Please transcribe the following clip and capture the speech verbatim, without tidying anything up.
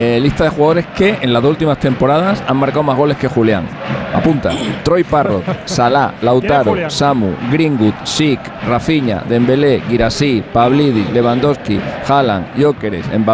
Eh, lista de jugadores que en las dos últimas temporadas han marcado más goles que Julián. Apunta: Troy Parrott, Salah, Lautaro, Samu, Greenwood, Schick, Rafinha, Dembélé, Guirassy, Pavlidis, Lewandowski, Haaland, Gyökeres, Mbappé.